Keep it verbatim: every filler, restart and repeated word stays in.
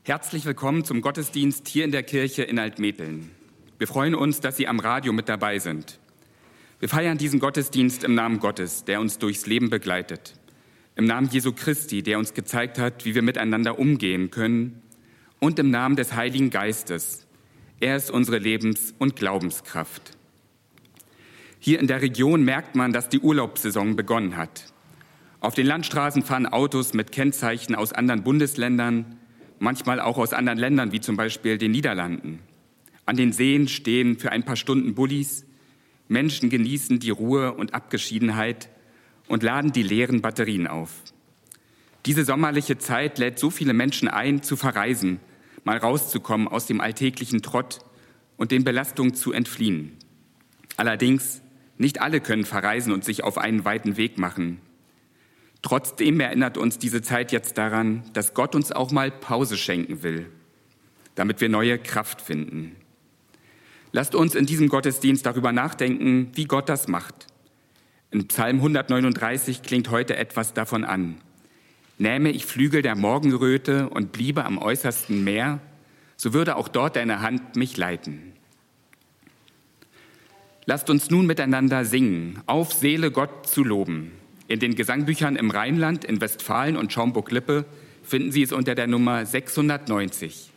Herzlich willkommen zum Gottesdienst hier in der Kirche in Altmetteln. Wir freuen uns, dass Sie am Radio mit dabei sind. Wir feiern diesen Gottesdienst im Namen Gottes, der uns durchs Leben begleitet. Im Namen Jesu Christi, der uns gezeigt hat, wie wir miteinander umgehen können. Und im Namen des Heiligen Geistes. Er ist unsere Lebens- und Glaubenskraft. Hier in der Region merkt man, dass die Urlaubssaison begonnen hat. Auf den Landstraßen fahren Autos mit Kennzeichen aus anderen Bundesländern, manchmal auch aus anderen Ländern, wie zum Beispiel den Niederlanden. An den Seen stehen für ein paar Stunden Bullis. Menschen genießen die Ruhe und Abgeschiedenheit und laden die leeren Batterien auf. Diese sommerliche Zeit lädt so viele Menschen ein, zu verreisen, mal rauszukommen aus dem alltäglichen Trott und den Belastungen zu entfliehen. Allerdings, nicht alle können verreisen und sich auf einen weiten Weg machen. Trotzdem erinnert uns diese Zeit jetzt daran, dass Gott uns auch mal Pause schenken will, damit wir neue Kraft finden. Lasst uns in diesem Gottesdienst darüber nachdenken, wie Gott das macht. In Psalm hundertneununddreißig klingt heute etwas davon an. Nähme ich Flügel der Morgenröte und bliebe am äußersten Meer, so würde auch dort deine Hand mich leiten. Lasst uns nun miteinander singen, auf Seele Gott zu loben. In den Gesangbüchern im Rheinland, in Westfalen und Schaumburg-Lippe finden Sie es unter der Nummer sechshundertneunzig.